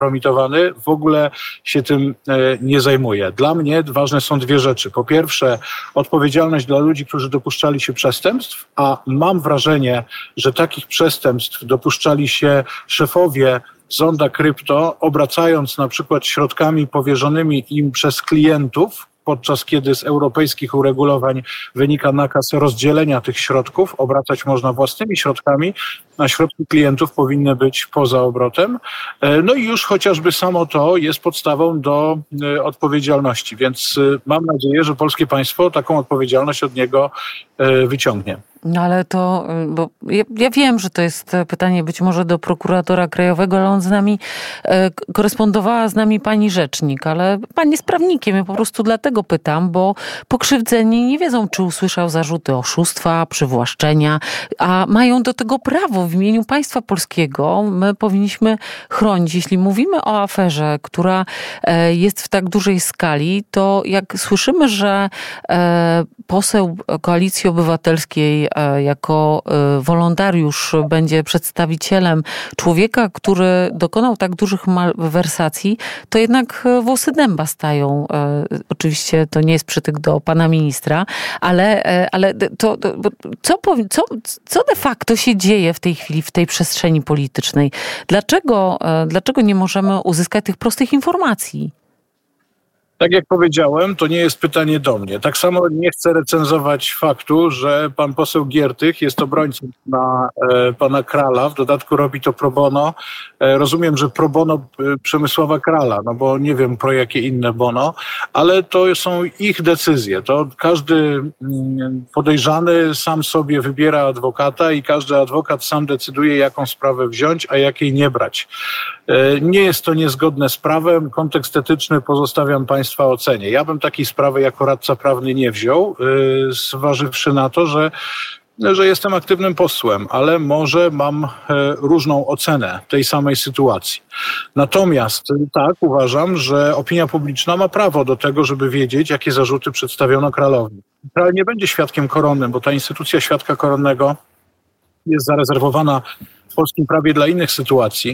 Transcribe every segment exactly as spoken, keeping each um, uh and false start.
skompromitowany, w ogóle się tym nie zajmuje. Dla mnie ważne są dwie rzeczy. Po pierwsze, odpowiedzialność dla ludzi, którzy dopuszczali się przestępstw, a mam wrażenie, że takich przestępstw dopuszczali się szefowie Zonda Krypto, obracając na przykład środkami powierzonymi im przez klientów, podczas kiedy z europejskich uregulowań wynika nakaz rozdzielenia tych środków, obracać można własnymi środkami, a środki klientów powinny być poza obrotem. No i już chociażby samo to jest podstawą do odpowiedzialności, więc mam nadzieję, że polskie państwo taką odpowiedzialność od niego wyciągnie. No ale to, bo ja, ja wiem, że to jest pytanie być może do prokuratora krajowego, ale on z nami, e, korespondowała z nami pani rzecznik, ale pan jest prawnikiem, ja po prostu dlatego pytam, bo pokrzywdzeni nie wiedzą, czy usłyszał zarzuty oszustwa, przywłaszczenia, a mają do tego prawo w imieniu państwa polskiego. My powinniśmy chronić. Jeśli mówimy o aferze, która e, jest w tak dużej skali, to jak słyszymy, że e, poseł Koalicji Obywatelskiej jako wolontariusz będzie przedstawicielem człowieka, który dokonał tak dużych malwersacji, to jednak włosy dęba stają. Oczywiście to nie jest przytyk do pana ministra, ale, ale to, to co, co, co de facto się dzieje w tej chwili w tej przestrzeni politycznej? Dlaczego, dlaczego nie możemy uzyskać tych prostych informacji? Tak jak powiedziałem, to nie jest pytanie do mnie. Tak samo nie chcę recenzować faktu, że pan poseł Giertych jest obrońcą na e, pana Krala, w dodatku robi to pro bono. E, rozumiem, że pro bono e, Przemysława Krala, no bo nie wiem pro jakie inne bono, ale to są ich decyzje. To każdy mm, podejrzany sam sobie wybiera adwokata i każdy adwokat sam decyduje, jaką sprawę wziąć, a jakiej nie brać. E, nie jest to niezgodne z prawem. Kontekst etyczny pozostawiam państwu ocenie. Ja bym takiej sprawy jako radca prawny nie wziął, yy, zważywszy na to, że, że jestem aktywnym posłem, ale może mam yy, różną ocenę tej samej sytuacji. Natomiast tak, uważam, że opinia publiczna ma prawo do tego, żeby wiedzieć, jakie zarzuty przedstawiono Kralowi. Kral nie będzie świadkiem koronnym, bo ta instytucja świadka koronnego jest zarezerwowana w polskim prawie dla innych sytuacji.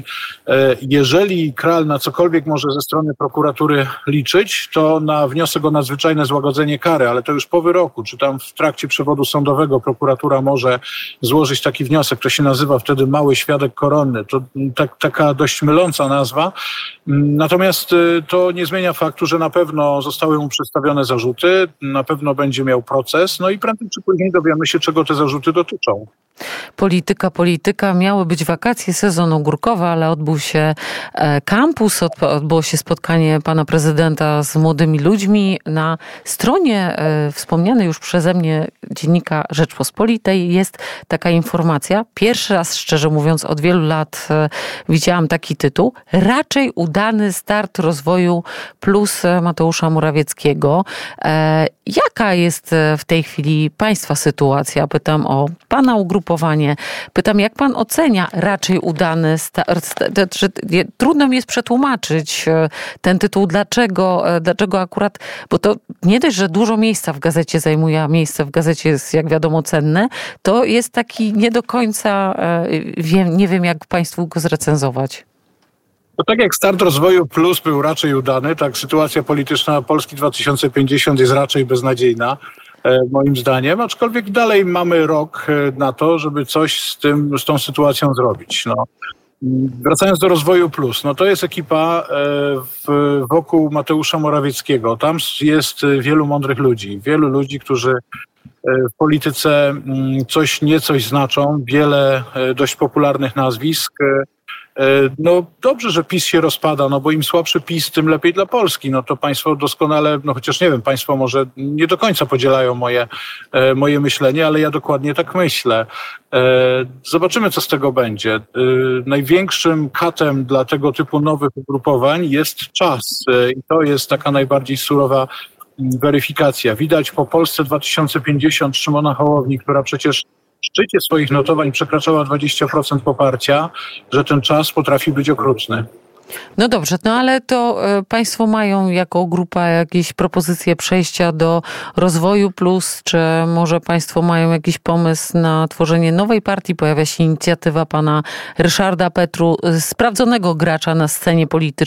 Jeżeli Kral na cokolwiek może ze strony prokuratury liczyć, to na wniosek o nadzwyczajne złagodzenie kary, ale to już po wyroku, czy tam w trakcie przewodu sądowego prokuratura może złożyć taki wniosek, to się nazywa wtedy mały świadek koronny. To tak, taka dość myląca nazwa. Natomiast to nie zmienia faktu, że na pewno zostały mu przedstawione zarzuty, na pewno będzie miał proces, no i prędzej czy później dowiemy się, czego te zarzuty dotyczą. Polityka, polityka. Miały być wakacje, sezon ogórkowy, ale odbył się kampus, odbyło się spotkanie pana prezydenta z młodymi ludźmi. Na stronie wspomnianej już przeze mnie dziennika Rzeczpospolitej jest taka informacja. Pierwszy raz, szczerze mówiąc, od wielu lat widziałam taki tytuł. Raczej udany start rozwoju plus Mateusza Morawieckiego. Jaka jest w tej chwili państwa sytuacja? Pytam o pana ugrupowanie. Pytam, jak pan ocenia raczej udany start? Trudno mi jest przetłumaczyć ten tytuł. Dlaczego, dlaczego akurat, bo to nie dość, że dużo miejsca w gazecie zajmuje, a miejsce w gazecie jest, jak wiadomo, cenne, to jest taki nie do końca, wiem, nie wiem, jak państwu go zrecenzować. No tak jak start rozwoju plus był raczej udany, tak sytuacja polityczna Polski dwa tysiące pięćdziesiąt jest raczej beznadziejna, moim zdaniem, aczkolwiek dalej mamy rok na to, żeby coś z tym, z tą sytuacją zrobić. No. Wracając do rozwoju plus, no to jest ekipa w, wokół Mateusza Morawieckiego. Tam jest wielu mądrych ludzi, wielu ludzi, którzy w polityce coś nie coś znaczą, wiele dość popularnych nazwisk. No dobrze, że PiS się rozpada, no bo im słabszy PiS, tym lepiej dla Polski. No to państwo doskonale, no chociaż nie wiem, państwo może nie do końca podzielają moje, moje myślenie, ale ja dokładnie tak myślę. Zobaczymy, co z tego będzie. Największym katem dla tego typu nowych ugrupowań jest czas i to jest taka najbardziej surowa weryfikacja. Widać po Polsce dwa tysiące pięćdziesiąt Szymona Hołowni, która przecież w szczycie swoich notowań przekraczała dwadzieścia procent poparcia, że ten czas potrafi być okrutny. No dobrze, no ale to państwo mają jako grupa jakieś propozycje przejścia do rozwoju plus, czy może państwo mają jakiś pomysł na tworzenie nowej partii? Pojawia się inicjatywa pana Ryszarda Petru, sprawdzonego gracza na scenie politycznej.